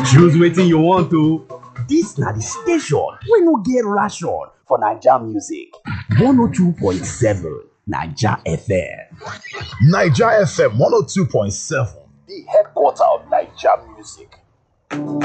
Choose wetin you want to. Dis na the station wey no get ration for Naija music. 102.7 Naija FM. Naija FM 102.7, the headquarter of Naija music.